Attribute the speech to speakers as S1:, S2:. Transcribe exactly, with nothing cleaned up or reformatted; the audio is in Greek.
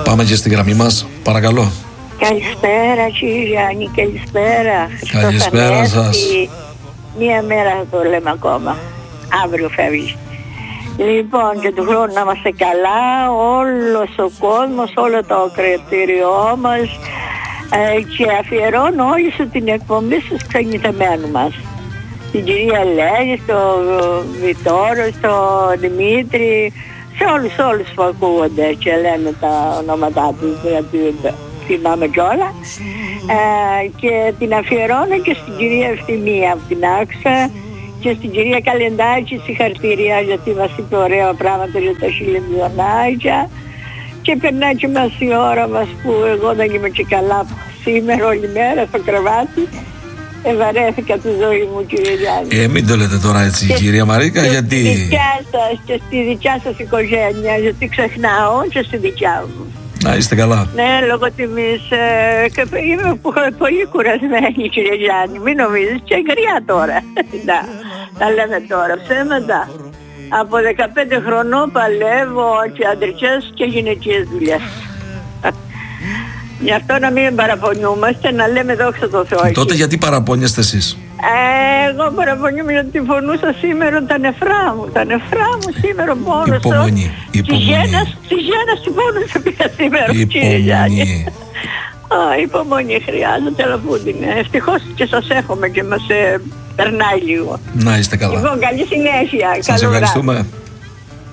S1: Πάμε και στη γραμμή μας, παρακαλώ.
S2: Καλησπέρα κύριε Γιάννη, καλησπέρα.
S1: Καλησπέρα σας.
S2: Μία μέρα θα το λέμε ακόμα. Αύριο φεύγει. Λοιπόν, και του χρόνου να είμαστε καλά, όλος ο κόσμος, όλο το κριτήριό μας, ε, και αφιερώνω όλη σου την εκπομπή στους ξενιτεμένους μας. Την κυρία Ελένη, στο Βιτόρο, στο Δημήτρη, σε όλους όλους που ακούγονται και λένε τα ονόματά τους, γιατί θυμάμαι κιόλα. Ε, και την αφιερώνω και στην κυρία Ευθυμία από την Άξα και στην κυρία Καλεντάκη, συγχαρητήρια γιατί μας είπε ωραία πράγματα για τα χιλιομιλιονάκια, και περνάει και μας η ώρα μας που εγώ δεν είμαι και καλά σήμερα όλη μέρα στο κρεβάτι. Ευαρέθηκα τη ζωή μου κύριε Γιάννη.
S1: Ε, μην το λέτε τώρα έτσι και, κυρία Μαρίκα,
S2: και
S1: γιατί...
S2: Στη δικιά σας και στη δικιά σας οικογένεια, γιατί ξεχνάω και στη δικιά μου.
S1: Να είστε καλά.
S2: Ναι, λόγω τιμής, ε, και είμαι πολύ κουρασμένη κύριε Γιάννη, μην νομίζεις, και γριά τώρα. Να, τα λέμε τώρα ψέματα. Από δεκαπέντε χρονών παλεύω και αντρικές και γυναικείες δουλειές. Γι' αυτό να μην παραπονιούμαστε, να λέμε δόξα τω Θεώ.
S1: Τότε γιατί παραπονιέστε εσείς?
S2: Ε, εγώ παραπονιούμαι γιατί τη φωνούσα σήμερα τα νεφρά μου. Τα νεφρά μου σήμερα πόνουσα.
S1: Υπομονή, υπομονή.
S2: Τη γέννα του πόνουσα πια σήμερα, κύριε Γιάννη. Α, υπομονή χρειάζεται, αλλά πού την είναι. Ευτυχώς και σας έχουμε και μας ε, περνάει λίγο.
S1: Να είστε καλά.
S2: Λοιπόν, καλή συνέχεια.
S1: Σας ευχαριστούμε.